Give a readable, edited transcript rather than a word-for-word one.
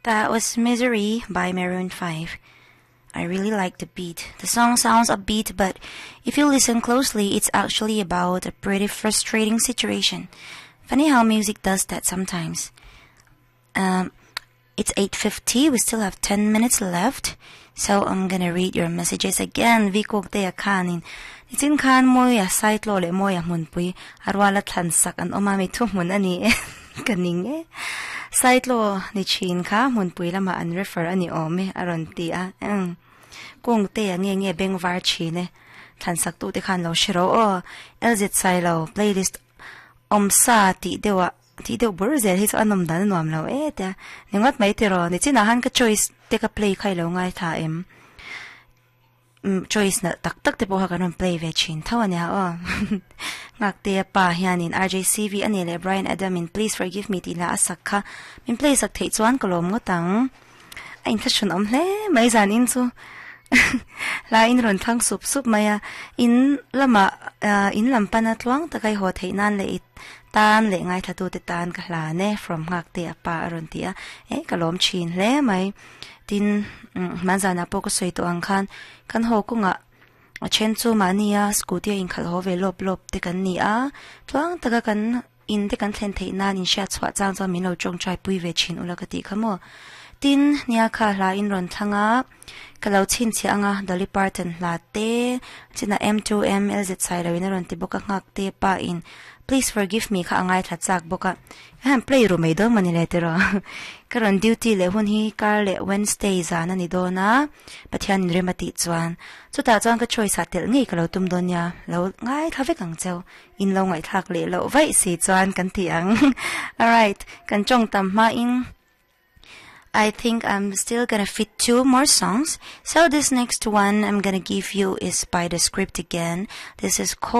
That was Misery by Maroon 5. I really like the beat. The song sounds upbeat, but if you listen closely, it's actually about a pretty frustrating situation. Funny how music does that sometimes. It's 8:50. We still have 10 minutes left. So I'm gonna read your messages again. Vikog te akanin. Itin kan mo ya site lo le mo ya munpui. Arwala tansak an omami tumun ani kaninge. Site lo ni chin ka munpui lama an refer ani ome aron ti a. Kung te nge beng var chine. Tansak tu te kan lo shiro o. Elzit sai lo playlist omsa ti dewa. Ti dewa burzel his anom dan nuam lo te. Ningot may tiro ni tinahan ka choice te ka play kay lo ngay taim. Choice na tak te po ha kanon play vechin tawa niya o. Ngak te pa hianin RJCV anile Brian Adamin please forgive me tila asak ka. Min play sak te chuan kolom ngotang. Ay intasyon omle may zanin so. Lain ron tang sup maya in lampan at luang takay hot hay nan le tan le ngay tatu te tan kahlane from ngak te pa aron tia kalom chin le may tin manzana po ko so ito ang kan ho ko nga chencho mania scooty in kalho ve lop te kan ni a tuang taga kan in te kan thlen thei nan in sha chwa chang cho mino chong chai pui ve chin ulakati khamo tin nia kha la in ron thanga kalau chin chi anga Dolly Parton la te china M2M LZ sai ro in ron ti boka ngak te pa in please forgive me ka angai thatchak boka play ro mai do mani letero karon duty le hun hi kar le Wednesday zana ni do na pathian in remati chuan chuta chuan ka choice atel ngi kalo tum don ya lo ngai thave kang cheu in lo ngai thak le lo vai si chuan kan ti ang alright kan chong tam ma in I think I'm still gonna fit 2 more songs. So this next one I'm gonna give you is by the script again. This is called